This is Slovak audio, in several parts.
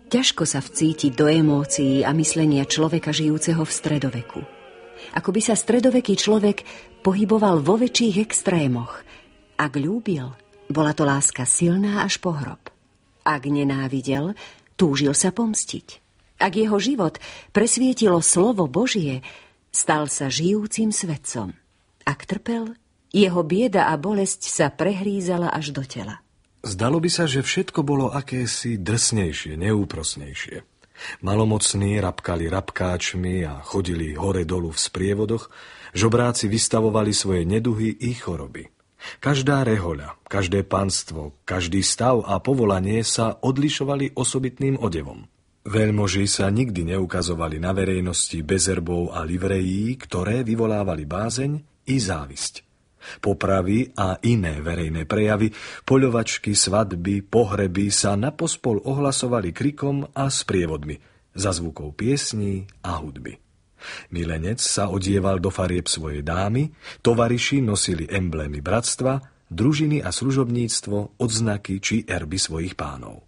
Ťažko sa vcítiť do emócií a myslenia človeka žijúceho v stredoveku. Ako by sa stredoveký človek pohyboval vo väčších extrémoch. Ak ľúbil, bola to láska silná až po hrob. Ak nenávidel, túžil sa pomstiť. Ak jeho život presvietilo slovo Božie, stal sa žijúcim svetcom. Ak trpel, jeho bieda a bolesť sa prehrízala až do tela. Zdalo by sa, že všetko bolo akési drsnejšie, neúprosnejšie. Malomocní rabkali rabkáčmi a chodili hore-dolu v sprievodoch, žobráci vystavovali svoje neduhy i choroby. Každá rehoľa, každé panstvo, každý stav a povolanie sa odlišovali osobitným odevom. Veľmoži sa nikdy neukazovali na verejnosti bez erbov a livrejí, ktoré vyvolávali bázeň i závisť. Popravy a iné verejné prejavy, poľovačky, svadby, pohreby sa napospol ohlasovali krikom a sprievodmi, za zvukov piesní a hudby. Milenec sa odieval do farieb svojej dámy, tovariši nosili emblémy bratstva, družiny a služobníctvo, odznaky či erby svojich pánov.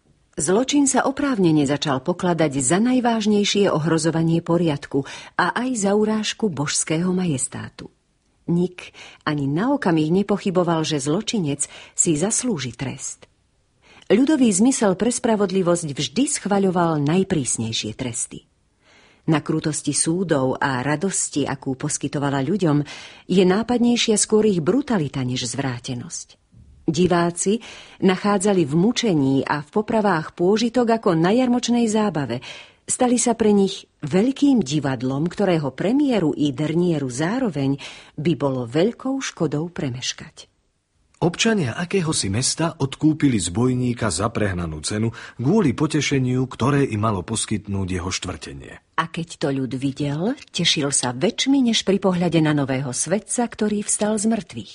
Zločin sa oprávnene začal pokladať za najvážnejšie ohrozovanie poriadku a aj za urážku božského majestátu. Nik ani na okamih nepochyboval, že zločinec si zaslúži trest. Ľudový zmysel pre spravodlivosť vždy schvaľoval najprísnejšie tresty. Na krutosti súdov a radosti, akú poskytovala ľuďom, je nápadnejšia skôr ich brutalita než zvrátenosť. Diváci nachádzali v mučení a v popravách pôžitok ako na jarmočnej zábave. Stali sa pre nich veľkým divadlom, ktorého premiéru i dernieru zároveň by bolo veľkou škodou premeškať. Občania akéhosi mesta odkúpili zbojníka za prehnanú cenu kvôli potešeniu, ktoré im malo poskytnúť jeho štvrtenie. A keď to ľud videl, tešil sa väčšmi než pri pohľade na nového svetca, ktorý vstal z mŕtvych.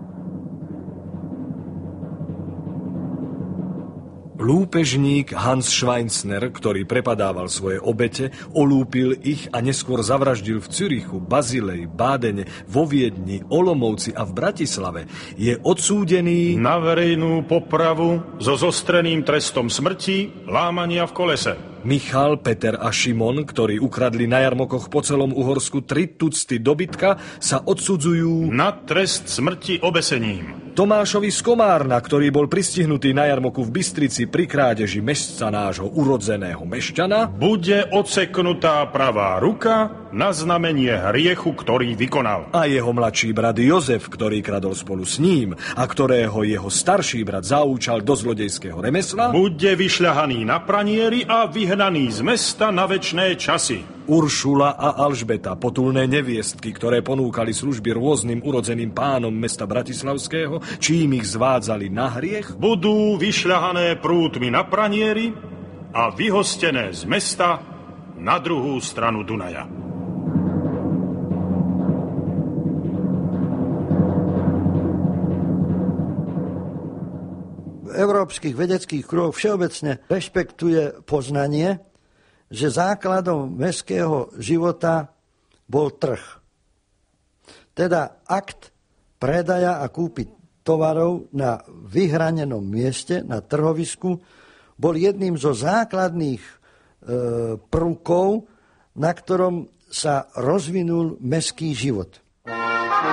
Lúpežník Hans Schweinsner, ktorý prepadával svoje obete, olúpil ich a neskôr zavraždil v Zürichu, Bazilei, Bádene, vo Viedni, Olomouci a v Bratislave, je odsúdený na verejnú popravu so zostreným trestom smrti, lámania v kolese. Michal, Peter a Šimon, ktorí ukradli na jarmokoch po celom Uhorsku 3 tucty dobytka, sa odsudzujú na trest smrti obesením. Tomášovi z Komárna, ktorý bol pristihnutý na jarmoku v Bystrici pri krádeži mešca nášho urodzeného mešťana, bude odseknutá pravá ruka na znamenie hriechu, ktorý vykonal. A jeho mladší brat Jozef, ktorý kradol spolu s ním a ktorého jeho starší brat zaúčal do zlodejského remesla, bude vyšľahaný na pranieri a vyhnaný z mesta na večné časy. Uršula a Alžbeta, potulné neviestky, ktoré ponúkali služby rôznym urodzeným pánom mesta Bratislavského, čím ich zvádzali na hriech, budú vyšľahané prútmi na pranieri a vyhostené z mesta na druhú stranu Dunaja. V európskych vedeckých kruhoch všeobecne rešpektuje poznanie, že základom mestského života bol trh. Teda akt predaja a kúpy tovarov na vyhranenom mieste, na trhovisku, bol jedným zo základných prvkov, na ktorom sa rozvinul mestský život.